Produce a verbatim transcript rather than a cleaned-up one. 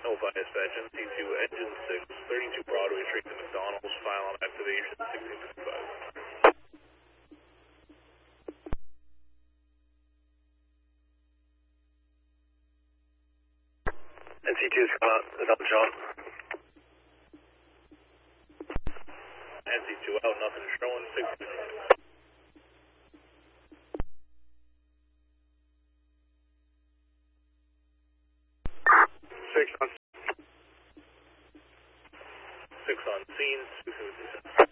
Notify dispatch N C two engine six, thirty-two Broadway Street to McDonald's, file on activation sixteen fifty-five. N C two is coming out, is up, John. N C two out, nothing showing, six fifty-five. Six on. Six on scene, two fifty-six.